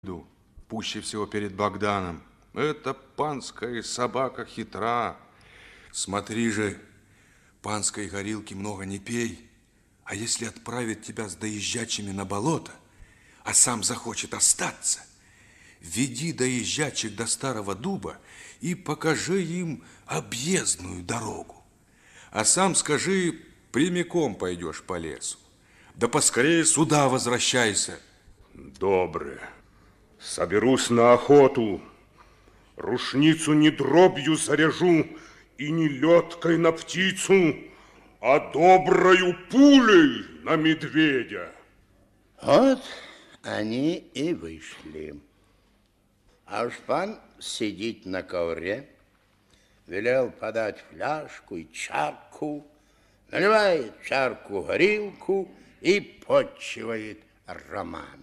Пуще всего перед Богданом. Это панская собака хитра. Смотри же, панской горилки много не пей, а если отправит тебя с доезжачими на болото, а сам захочет остаться, веди доезжачих до старого дуба и покажи им объездную дорогу. А сам скажи, прямиком пойдешь по лесу. Да поскорее сюда возвращайся. Добре. Соберусь на охоту. Рушницу не дробью заряжу и не леткой на птицу, а доброю пулей на медведя. Вот они и вышли. А уж пан сидит на ковре, велел подать фляжку и чарку, наливает в чарку горилку и подчивает Романа.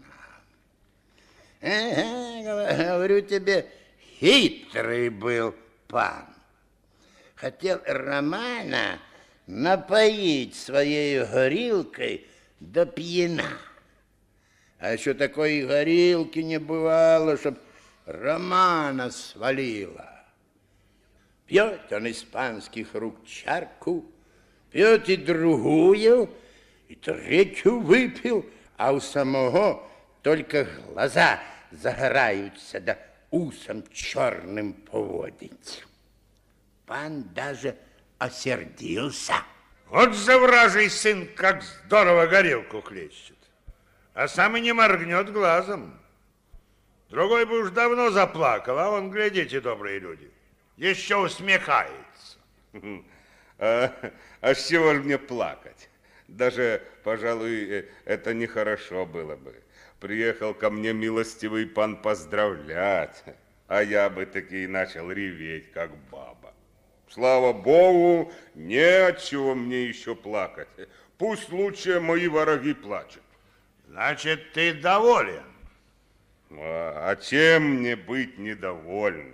Говорю тебе, хитрый был пан. Хотел Романа напоить своей горилкой до пьяна. А еще такой горилки не бывало, чтоб Романа свалила. Пьет он из панских рук чарку, пьет и другую, и третью выпил, а у самого только глаза загораются, да усом черным поводить. Пан даже осердился. Вот же вражий сын, как здорово горелку хлещет, а сам и не моргнет глазом. Другой бы уж давно заплакал, а он, глядите, добрые люди, еще усмехается. А с чего же мне плакать? Даже, пожалуй, это нехорошо было бы. Приехал ко мне милостивый пан поздравлять, а я бы таки начал реветь, как баба. Слава Богу, не от чего мне еще плакать. Пусть лучше мои враги плачут. Значит, ты доволен? А чем мне быть недовольным?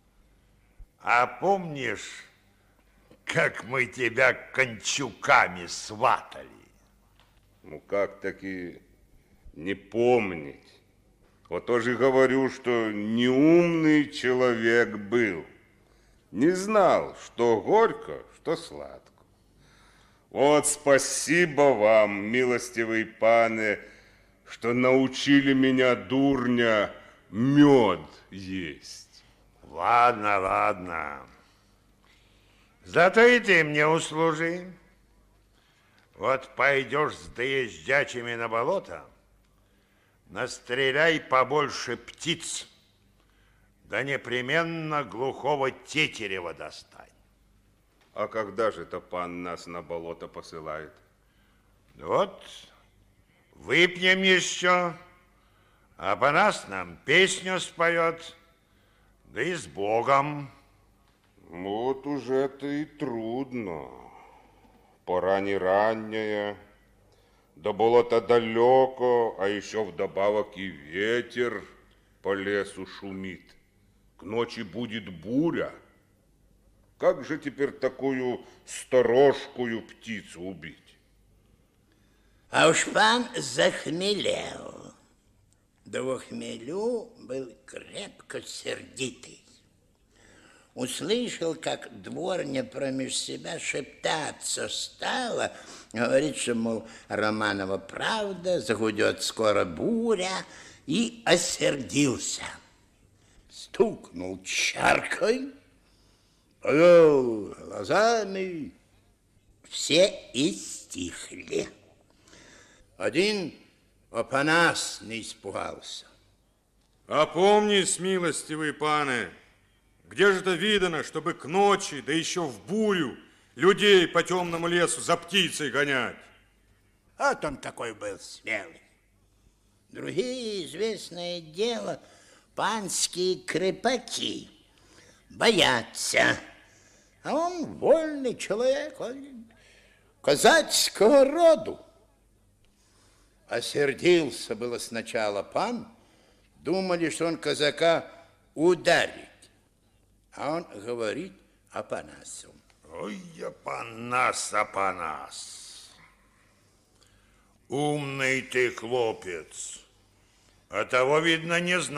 А помнишь, как мы тебя кончуками сватали? Ну, как таки не помнить? Вот тоже говорю, что неумный человек был. Не знал, что горько, что сладко. Вот спасибо вам, милостивый пане, что научили меня, дурня, мед есть. Ладно, ладно. Зато и ты мне услужи. Вот пойдешь с доезжачими на болото, настреляй побольше птиц, да непременно глухого тетерева достань. А когда же это пан нас на болото посылает? Вот, выпьем еще, а по нас нам песню споет, да и с Богом. Вот уже это и трудно. Пора не ранняя, до болота далеко, а еще вдобавок и ветер по лесу шумит. К ночи будет буря. Как же теперь такую сторожкую птицу убить? А уж пан захмелел. Да во хмелю был крепко сердитый. Услышал, как дворня промеж себя шептаться стала, говорит, что, мол, Романова правда, загудет скоро буря, и осердился. Стукнул чаркой, повел глазами, все и стихли. Один Опанас не испугался. Опомнись, милостивые паны, где же это видано, чтобы к ночи, да еще в бурю, людей по темному лесу за птицей гонять? Вот он такой был смелый. Другие, известное дело, панские крепаки боятся. А он вольный человек, он казацкого роду. Осердился было сначала пан, думали, что он казака ударит. А он говорит Опанасу. Ой, Опанас, Опанас, умный ты хлопец. А того, видно, не знаю.